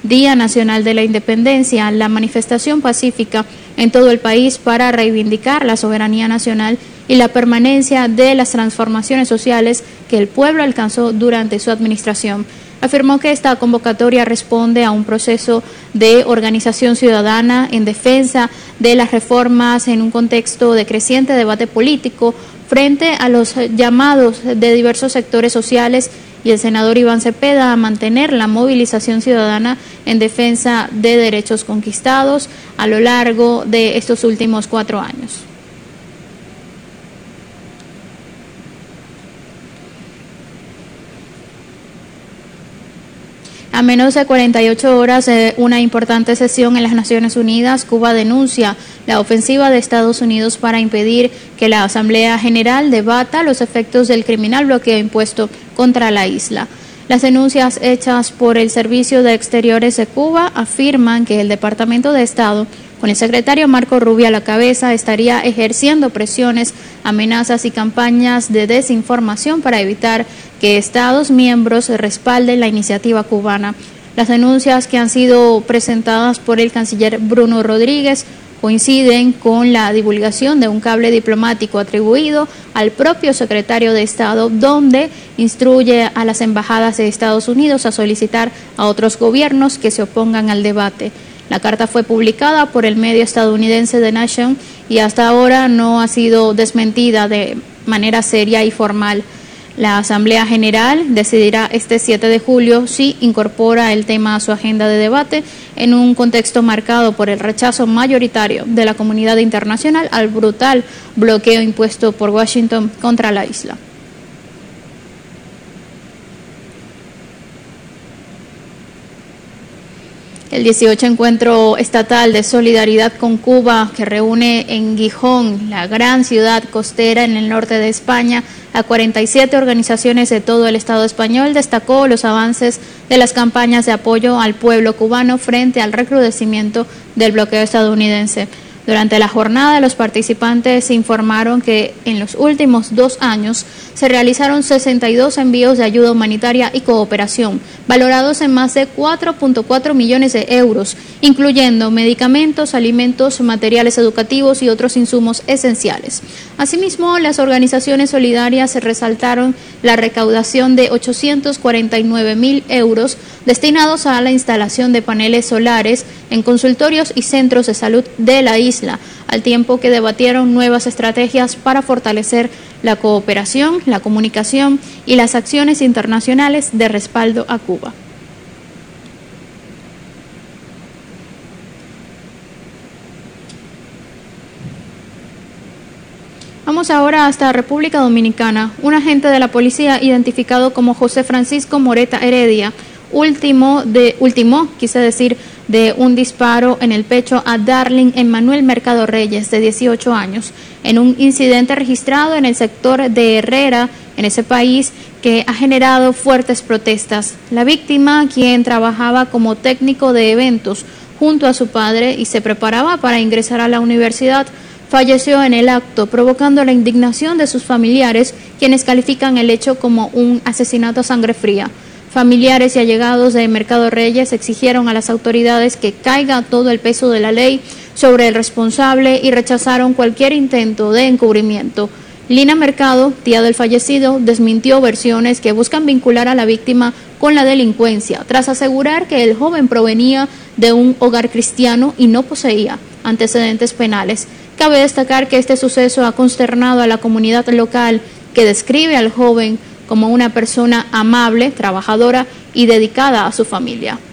Día Nacional de la Independencia, la manifestación pacífica en todo el país para reivindicar la soberanía nacional y la permanencia de las transformaciones sociales que el pueblo alcanzó durante su administración. Afirmó que esta convocatoria responde a un proceso de organización ciudadana en defensa de las reformas en un contexto de creciente debate político frente a los llamados de diversos sectores sociales, y el senador Iván Cepeda a mantener la movilización ciudadana en defensa de derechos conquistados a lo largo de estos últimos 4 años. A menos de 48 horas de una importante sesión en las Naciones Unidas, Cuba denuncia la ofensiva de Estados Unidos para impedir que la Asamblea General debata los efectos del criminal bloqueo impuesto contra la isla. Las denuncias hechas por el Servicio de Exteriores de Cuba afirman que el Departamento de Estado, con el secretario Marco Rubio a la cabeza, estaría ejerciendo presiones, amenazas y campañas de desinformación para evitar que Estados miembros respalden la iniciativa cubana. Las denuncias que han sido presentadas por el canciller Bruno Rodríguez coinciden con la divulgación de un cable diplomático atribuido al propio secretario de Estado, donde instruye a las embajadas de Estados Unidos a solicitar a otros gobiernos que se opongan al debate. La carta fue publicada por el medio estadounidense The Nation y hasta ahora no ha sido desmentida de manera seria y formal. La Asamblea General decidirá este 7 de julio si incorpora el tema a su agenda de debate en un contexto marcado por el rechazo mayoritario de la comunidad internacional al brutal bloqueo impuesto por Washington contra la isla. El 18 Encuentro Estatal de Solidaridad con Cuba, que reúne en Gijón, la gran ciudad costera en el norte de España, a 47 organizaciones de todo el Estado español, destacó los avances de las campañas de apoyo al pueblo cubano frente al recrudecimiento del bloqueo estadounidense. Durante la jornada, los participantes informaron que en los últimos 2 años se realizaron 62 envíos de ayuda humanitaria y cooperación, valorados en más de 4.4 millones de euros, incluyendo medicamentos, alimentos, materiales educativos y otros insumos esenciales. Asimismo, las organizaciones solidarias resaltaron la recaudación de 849.000 euros destinados a la instalación de paneles solares en consultorios y centros de salud de la isla, al tiempo que debatieron nuevas estrategias para fortalecer la cooperación, la comunicación y las acciones internacionales de respaldo a Cuba. Vamos ahora hasta República Dominicana. Un agente de la policía identificado como José Francisco Moreta Heredia ultimó de un disparo en el pecho a Darling Emmanuel Mercado Reyes, de 18 años, en un incidente registrado en el sector de Herrera, en ese país, que ha generado fuertes protestas. La víctima, quien trabajaba como técnico de eventos junto a su padre y se preparaba para ingresar a la universidad, falleció en el acto, provocando la indignación de sus familiares, quienes califican el hecho como un asesinato a sangre fría. Familiares y allegados de Mercado Reyes exigieron a las autoridades que caiga todo el peso de la ley sobre el responsable y rechazaron cualquier intento de encubrimiento. Lina Mercado, tía del fallecido, desmintió versiones que buscan vincular a la víctima con la delincuencia, tras asegurar que el joven provenía de un hogar cristiano y no poseía antecedentes penales. Cabe destacar que este suceso ha consternado a la comunidad local, que describe al joven como una persona amable, trabajadora y dedicada a su familia.